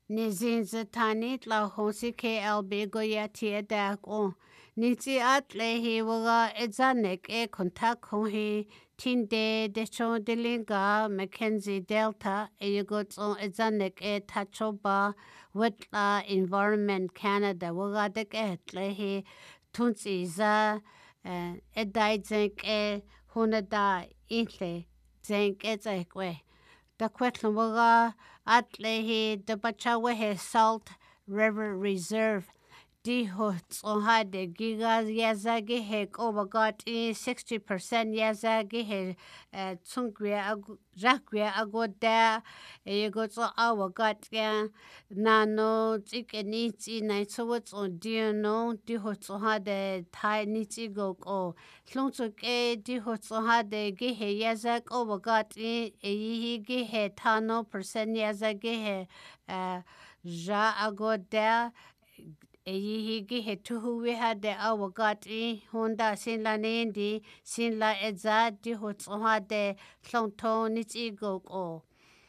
Nizin Zatanit la Hosi KLB Goyati Adako. Niti Atlehi Waga Edzanek E Kontakohi Tinde Decho Delinga Mackenzie Delta Eyagots on Edzanek E Tachoba Wetla Environment Canada Wagadek Etlehi Tunsi Za Edai Zenk E Hunada Intle Zenk Ezekwe. The Quetlawaga Atlehi the Bachawehe Salt River Reserve Dihot Ohade Giga Yazagi he Obagot 60% Yazagi he Tsungria Jacquia Agoda Egots Awagot Nano Tikaniti Nightsots on Dino Dihot Ohade Tai Nitigo O Sluntuk E Dihot Ohade Gihe Yazak Obagot Ehi Gihe Tano percent Yazagi he Ja Agoda Eyihi he tuhu we had the awagati Honda sin la nindi sin la edza di hotsoha de tlonto nits ego o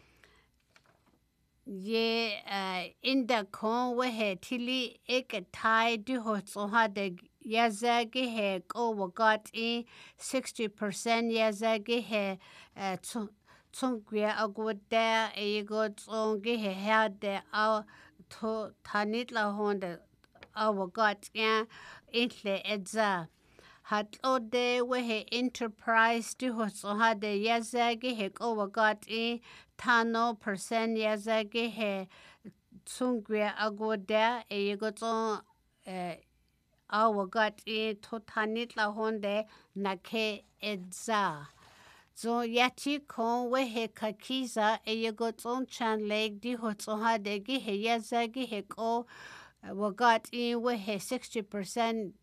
ye inda kon we he tili ek tai di hotsoha de yazagi he ko wagati 60% yazagi he tsungya agoda ego tsongi he had the to tanit la honda awagat ya intle edza hat ode we enterprise di hosoha de yazagi he awagat tano percent yazagi he tsungwe agoda egoto awagat to tanit la honde nake edza so yati kon we he kakiza egoto chan leg di hosoha de he yazagi he ko wagat we he 60%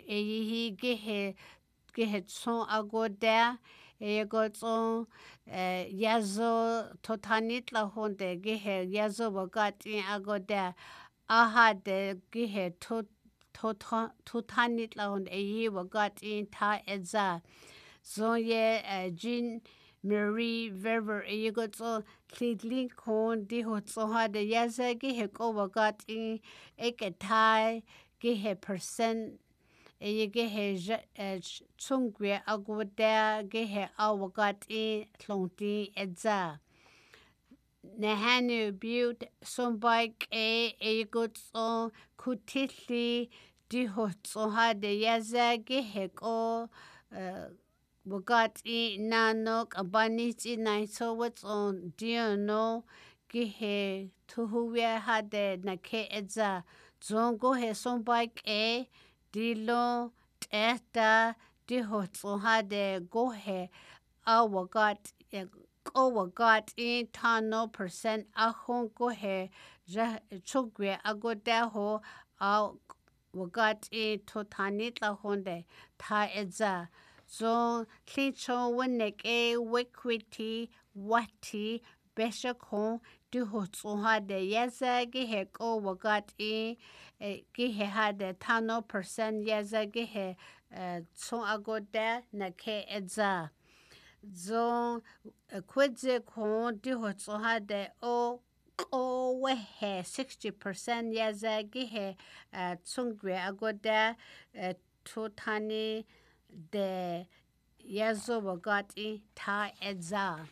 gihe son agoda egoto yazo totanit la honde gihe yazo wagat agoda aha de gihe totanit la honde wagat ta edza so ye Jean Marie Verver egoto Lidlin kon di hotsoha de yazagi he ko wagat eketai gihe percent gihe tsungwe agoda gihe awagat tlonti edza Nehanu butte sombike egotso kutili di hotsoha de yazagi he ko wagat nano kabaniti naito what's on diono gihe tuhuwe hade nake edza zongo he sombike dilo teta di hotso hade gohe awagat wagat tano percent ahon gohe chugwe agodaho wagat totanit la honde ta edza so klicho weneke wekwiti wati beshakon du hotsoha de yazagi he ko wagat gihe hade tano percent yazagi he so agoda nake edza so kwedze kon du hotsoha de o wehe 60% yazagi he tsungwe agoda totani de yazo wagati ta edza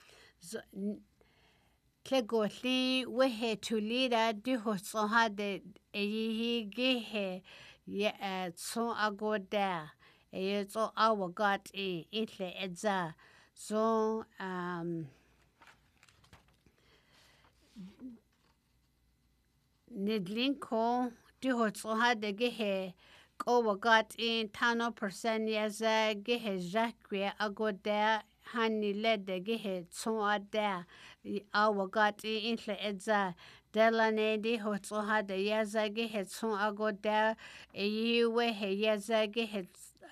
Klegotli wehe tulida di hotsoha de gihe tso agoda so awagati intle edza so nidlinko di hotsoha de gihe ko wagat tano percent yaza gihe jakwe agoda hani lede gihe tso ada awagat intle edza delane di hotsoha de yaza gihe tso agoda yiwe he yaza gihe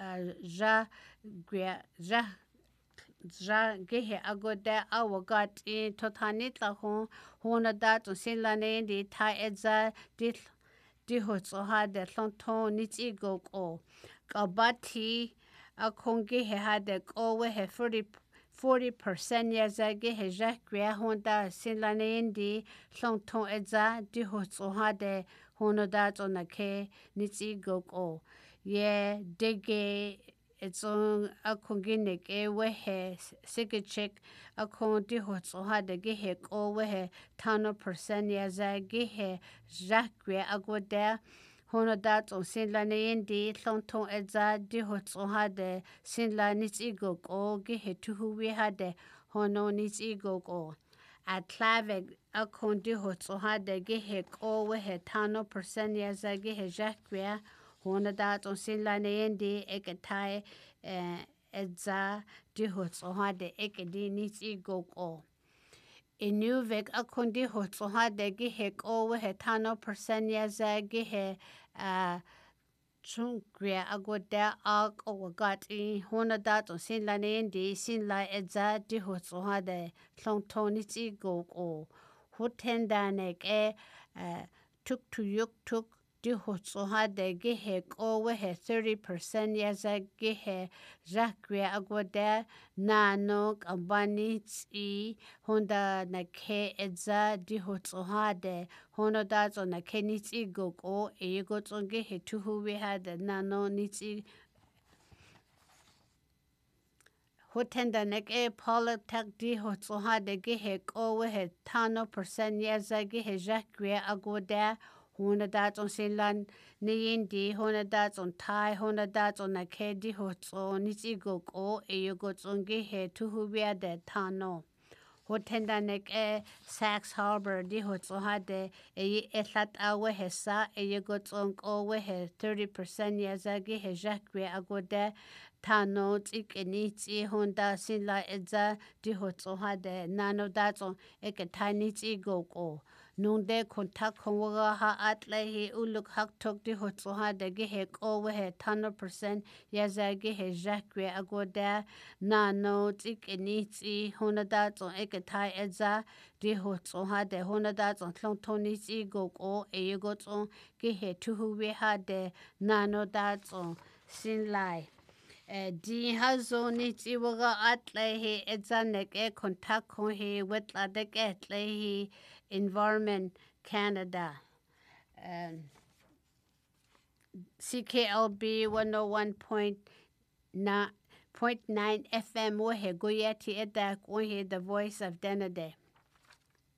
gihe agoda awagat totanit la hona dat sinlane di ta edza di hotsoha de tlonton niti go kabati akongi he hade ko we he 40% yazage he jakwe honda sinlanendi longton eza di hotsohade honoda zonake nitsi goko ye dege etson akongine ke wehe sikechek akondi hotsohade gehe ko wehe 10% yazage he jakwe agoda honodat on sinlane indi longton eza di hotsohade sinla nitsi go gehe tuhuwi hade hono nitsi go atlaveg akondi hotsohade gehe ko wehe 10% yaza gehe jakwe honodat on sinlane indi eketai eza di hotsohade ekedi nitsi go Inuvik akundi hotsohade gehe ko wehe 10% yaza gehe chungria agoda ak owagati honadat on sinlane indi sinla eza di hotsohade longtoni tsi go hotendane ke tuk to yuk tuk di hotsohade gehe ko wehe 30% yaza gehe jakria agoda nano kambani tsi honda na ke eza di hotsohade honodat on na ke nitsi go ego tsonge he tuhuwi hade nano nitsi hotenda neke politak di hotsohade gehe ko wehe 10% yaza gehe jakria agoda honodat on sinlan niyindi honodat on tai honodat on na ke di hotso nitsi go ego tsonge he tuhuwi hade tano hotenda neke Sax Harbor di hotsohade etlat awe hesa go tsonko wehe 30% yaza gehe jakria agoda tano tsi honda sinla eza di hotsohade nano datson eketani tsi go nunde kontak konwaga ha atlehi uluk haktok di hotsohade gehe ko wehe 10% yaza gehe jakria agoda nano tsi honadatson eketai eza di hotsohade honadatson tlontoni tsi go go tson gehe tuhuwi hade nano datson sinlai di hazo ni tsi waga atlehi etzanek kontak kon he wetladek atlehi Environment Canada CKLB 101.9 FM wohe goyeti edak wohe the voice of Denade